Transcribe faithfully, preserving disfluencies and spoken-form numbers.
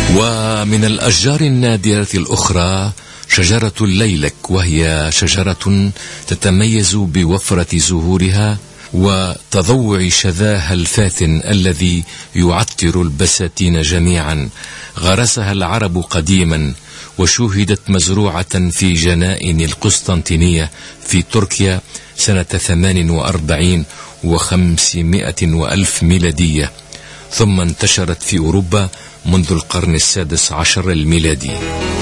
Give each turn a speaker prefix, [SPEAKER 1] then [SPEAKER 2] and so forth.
[SPEAKER 1] ومن الأشجار النادرة الأخرى شجرة الليلك، وهي شجرة تتميز بوفرة زهورها وتضوع شذاها الفاتن الذي يعطر البساتين جميعا. غرسها العرب قديما، وشوهدت مزروعة في جنائن القسطنطينية في تركيا سنة ثمان وأربعين وخمسمائة وألف ميلادية، ثم انتشرت في أوروبا منذ القرن السادس عشر الميلادي.